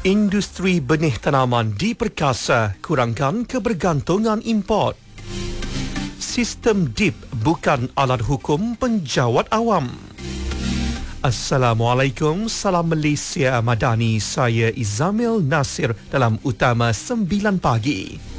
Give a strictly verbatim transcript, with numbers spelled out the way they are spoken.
Industri benih tanaman diperkasa, kurangkan kebergantungan import. Sistem D I P bukan alat hukum penjawat awam. Assalamualaikum, salam Malaysia Madani. Saya Izamil Nasir dalam Utama sembilan pagi.